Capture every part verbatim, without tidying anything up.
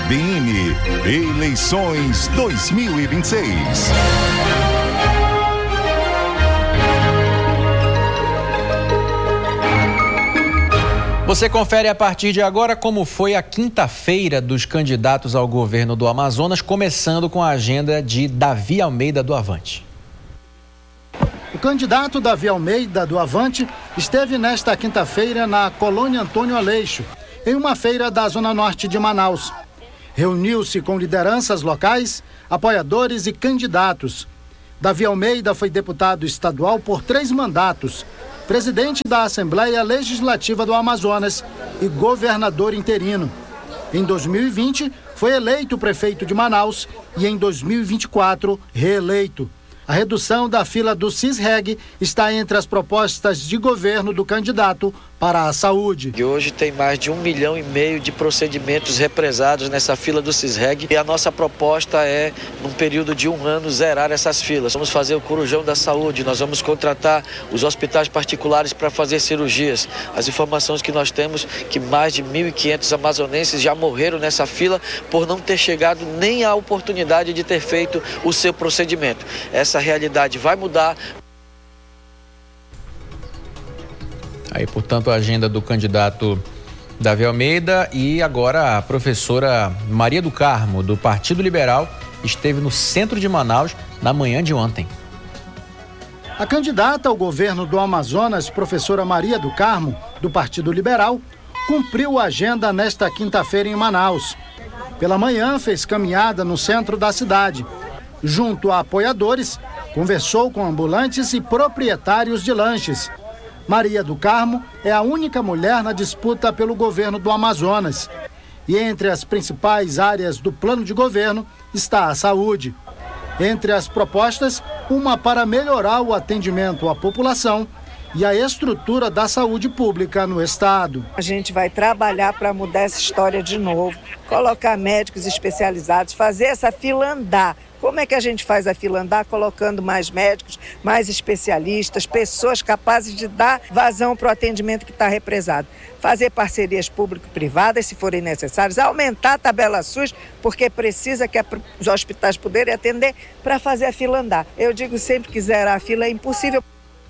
B M Eleições dois mil e vinte e seis. Você confere a partir de agora como foi a quinta-feira dos candidatos ao governo do Amazonas, começando com a agenda de Davi Almeida do Avante. O candidato Davi Almeida do Avante esteve nesta quinta-feira na Colônia Antônio Aleixo, em uma feira da Zona Norte de Manaus. Reuniu-se com lideranças locais, apoiadores e candidatos. Davi Almeida foi deputado estadual por três mandatos, presidente da Assembleia Legislativa do Amazonas e governador interino. Em dois mil e vinte, foi eleito prefeito de Manaus e em dois mil e vinte e quatro, reeleito. A redução da fila do CISREG está entre as propostas de governo do candidato para a saúde. E hoje tem mais de um milhão e meio de procedimentos represados nessa fila do CISREG e a nossa proposta é, num período de um ano, zerar essas filas. Vamos fazer o corujão da saúde, nós vamos contratar os hospitais particulares para fazer cirurgias. As informações que nós temos que mais de mil e quinhentos amazonenses já morreram nessa fila por não ter chegado nem à oportunidade de ter feito o seu procedimento. Essa realidade vai mudar. Aí, portanto, a agenda do candidato Davi Almeida. E agora a professora Maria do Carmo, do Partido Liberal, esteve no centro de Manaus na manhã de ontem. A candidata ao governo do Amazonas, professora Maria do Carmo, do Partido Liberal, cumpriu a agenda nesta quinta-feira em Manaus. Pela manhã, fez caminhada no centro da cidade. Junto a apoiadores, conversou com ambulantes e proprietários de lanches. Maria do Carmo é a única mulher na disputa pelo governo do Amazonas. E entre as principais áreas do plano de governo está a saúde. Entre as propostas, uma para melhorar o atendimento à população e a estrutura da saúde pública no estado. A gente vai trabalhar para mudar essa história de novo, colocar médicos especializados, fazer essa fila andar. Como é que a gente faz a fila andar? Colocando mais médicos, mais especialistas, pessoas capazes de dar vazão para o atendimento que está represado. Fazer parcerias público-privadas, se forem necessárias, aumentar a tabela SUS, porque precisa que os hospitais poderem atender para fazer a fila andar. Eu digo sempre que zerar a fila é impossível.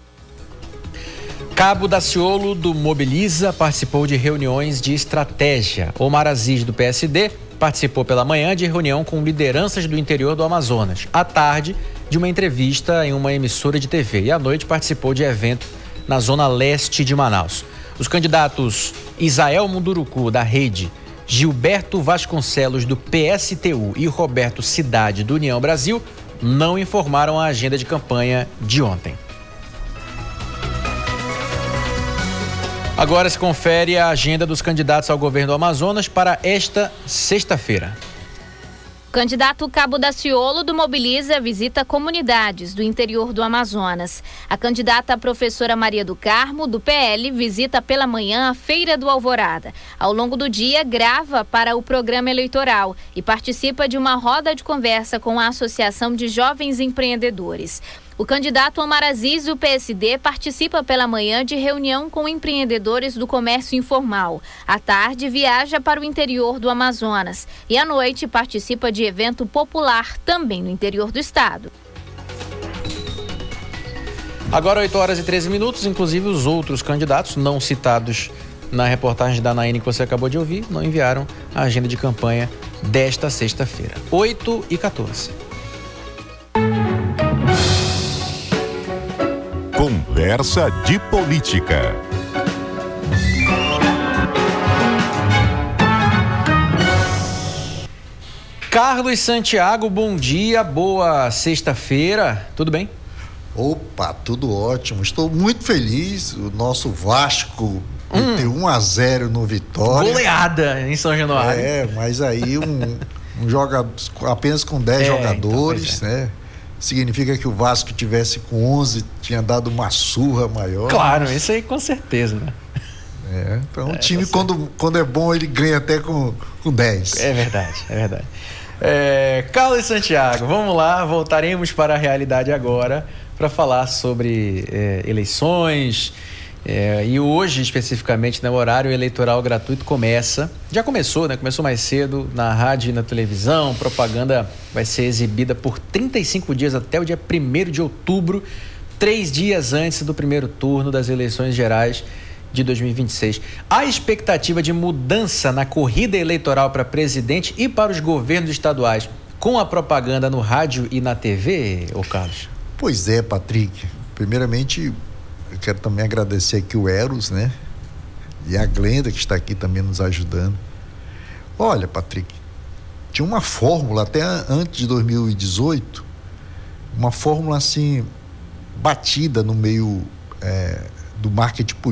Cabo Daciolo, do Mobiliza, participou de reuniões de estratégia. Omar Aziz, do P S D, participou pela manhã de reunião com lideranças do interior do Amazonas. À tarde, de uma entrevista em uma emissora de T V. E à noite participou de evento na zona leste de Manaus. Os candidatos Isael Munduruku, da Rede, Gilberto Vasconcelos, do P S T U e Roberto Cidade, do União Brasil, não informaram a agenda de campanha de ontem. Agora se confere a agenda dos candidatos ao governo do Amazonas para esta sexta-feira. O candidato Cabo Daciolo, do Mobiliza, visita comunidades do interior do Amazonas. A candidata professora Maria do Carmo, do P L, visita pela manhã a Feira do Alvorada. Ao longo do dia, grava para o programa eleitoral e participa de uma roda de conversa com a Associação de Jovens Empreendedores. O candidato Omar Aziz, do P S D, participa pela manhã de reunião com empreendedores do comércio informal. À tarde, viaja para o interior do Amazonas e à noite participa de evento popular também no interior do estado. Agora oito horas e treze minutos, inclusive os outros candidatos não citados na reportagem da Naine que você acabou de ouvir, não enviaram a agenda de campanha desta sexta-feira. oito e quatorze. Conversa de política. Carlos Santiago, bom dia, boa sexta-feira, tudo bem? Opa, tudo ótimo, estou muito feliz, o nosso Vasco hum. tem um a zero no Vitória. Goleada em São Januário. É, mas aí um, um joga apenas com dez é, jogadores, então, é. né? Significa que o Vasco tivesse com onze, tinha dado uma surra maior. Claro, isso aí com certeza, né? É, então o é, time quando, quando é bom ele ganha até com, com dez. É verdade, é verdade. É, Carlos Santiago, vamos lá, voltaremos para a realidade agora para falar sobre é, eleições É, e hoje, especificamente, né, o horário eleitoral gratuito começa, já começou, né? Começou mais cedo na rádio e na televisão. Propaganda vai ser exibida por trinta e cinco dias até o dia primeiro de outubro, três dias antes do primeiro turno das eleições gerais de dois mil e vinte e seis. Há expectativa de mudança na corrida eleitoral para presidente e para os governos estaduais com a propaganda no rádio e na T V, ô Carlos? Pois é, Patrick. Primeiramente, eu quero também agradecer aqui o Eros, né? E a Glenda, que está aqui também nos ajudando. Olha, Patrick, tinha uma fórmula até antes de dois mil e dezoito, uma fórmula assim, batida no meio é, do marketing político.